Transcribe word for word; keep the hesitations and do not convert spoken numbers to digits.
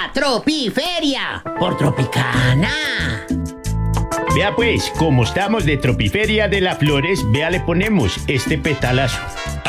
la Tropiferia por Tropicana. Vea pues, como estamos de Tropiferia de las Flores, vea, le ponemos este petalazo.